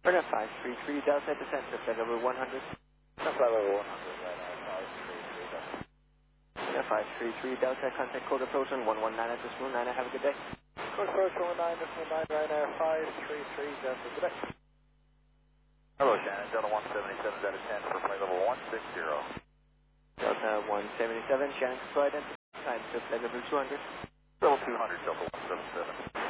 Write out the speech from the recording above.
Runway 533 Delta, descent to flight level 100. Flight level 100 right now, 533 Delta. Yeah, 533 Delta, contact code approach on 119 at Decimal 9. Have a good day. Code approach 119, Decimal 9 right now, 533 Delta. Good day. Hello, Shannon. Delta 177 out of 10 for flight level 160. Delta 177, Shannon, flight identity, time to flight level 200. Level 200, Delta 177.